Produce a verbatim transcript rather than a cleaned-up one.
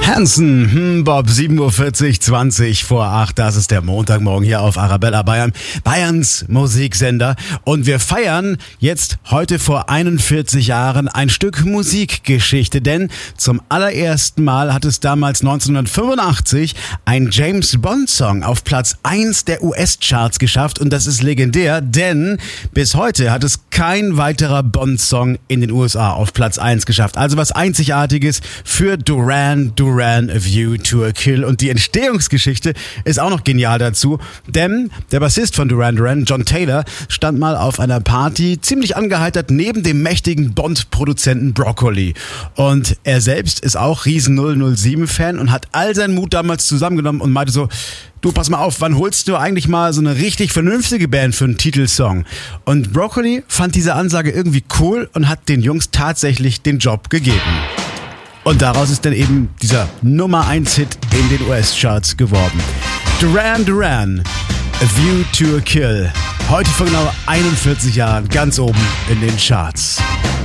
Hanson, hm, Bob, sieben Uhr vierzig, zwanzig vor acht, das ist der Montagmorgen hier auf Arabella Bayern, Bayerns Musiksender. Und wir feiern jetzt heute vor einundvierzig Jahren ein Stück Musikgeschichte, denn zum allerersten Mal hat es damals neunzehnhundertfünfundachtzig ein James Bond Song auf Platz eins der U S-Charts geschafft und das ist legendär, denn bis heute hat es kein weiterer Bond-Song in den U S A auf Platz eins geschafft. Also was Einzigartiges für Duran Duran. A View to a Kill. Und die Entstehungsgeschichte ist auch noch genial dazu, denn der Bassist von Duran Duran, John Taylor, stand mal auf einer Party ziemlich angeheitert neben dem mächtigen Bond-Produzenten Broccoli. Und er selbst ist auch riesen null null sieben-Fan und hat all seinen Mut damals zusammengenommen und meinte so, du, pass mal auf, wann holst du eigentlich mal so eine richtig vernünftige Band für einen Titelsong? Und Broccoli fand diese Ansage irgendwie cool und hat den Jungs tatsächlich den Job gegeben. Und daraus ist dann eben dieser Nummer eins Hit in den U S-Charts geworden. Duran Duran, A View to a Kill. Heute vor genau einundvierzig Jahren ganz oben in den Charts.